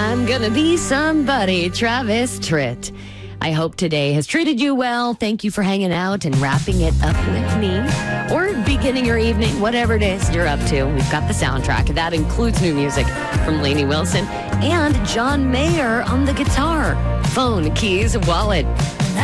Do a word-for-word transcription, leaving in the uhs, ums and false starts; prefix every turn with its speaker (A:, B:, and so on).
A: I'm gonna be somebody, Travis Tritt. I hope today has treated you well. Thank you for hanging out and wrapping it up with me, or beginning your evening, whatever it is you're up to. We've got the soundtrack. That includes new music from Lainey Wilson and John Mayer on the guitar, phone, keys, wallet.